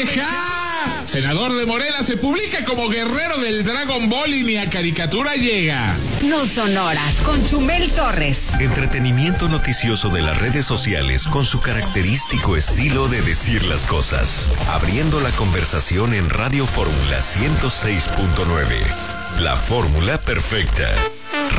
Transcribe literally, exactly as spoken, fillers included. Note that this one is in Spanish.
¡Aleja! Senador de Morena se publica como guerrero del Dragon Ball y ni a caricatura llega. No son horas, con Chumel Torres. Entretenimiento noticioso de las redes sociales con su característico estilo de decir las cosas. Abriendo la conversación en Radio Fórmula ciento seis punto nueve. La fórmula perfecta.